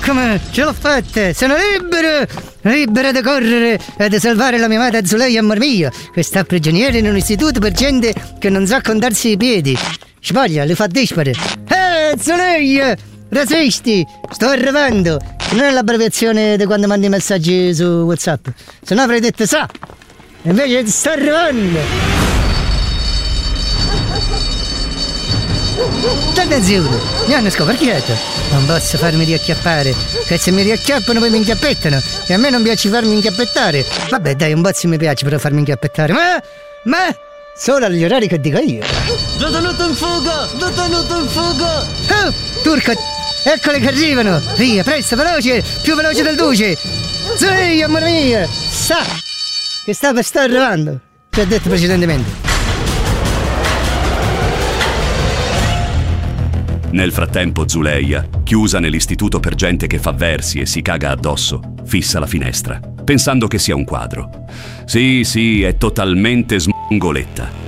Eccomi, ce l'ho fatta, sono libero di correre e di salvare la mia amata Zuleia, amor mio, che sta prigioniera in un istituto per gente che non sa contarsi i piedi. Spoglia, li fa dispare. Zuleia, resisti, sto arrivando. Non è l'abbreviazione di quando mandi i messaggi su WhatsApp, se no avrei detto sa. Invece sto arrivando. Attenzione, mi hanno scoperchiato. Non posso farmi riacchiappare, che se mi riacchiappano poi mi inchiappettano, e a me non piace farmi inchiappettare. Vabbè dai, un bozzo mi piace però farmi inchiappettare, ma solo agli orari che dico io. Detenuto in fuga! Oh, turco, eccole che arrivano. Via, presto, veloce, più veloce del duce. Sì, amore mio, sa che sta arrivando, ti ho detto precedentemente. Nel frattempo Zuleia, chiusa nell'istituto per gente che fa versi e si caga addosso, fissa la finestra, pensando che sia un quadro. Sì, è totalmente smongoletta.